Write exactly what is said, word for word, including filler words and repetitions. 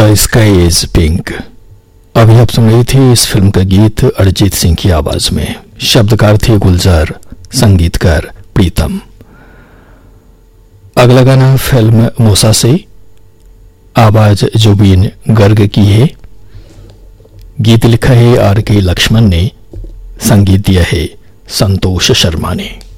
The sky is pink. अभी आप सुन रही थी इस फिल्म का गीत अरिजीत सिंह की आवाज में। शब्दकार थे गुलजार, संगीतकार प्रीतम। अगला गाना फिल्म मूसा से, आवाज जुबीन गर्ग की है। गीत लिखा है आर के लक्ष्मण ने, संगीत दिया है संतोष शर्मा ने।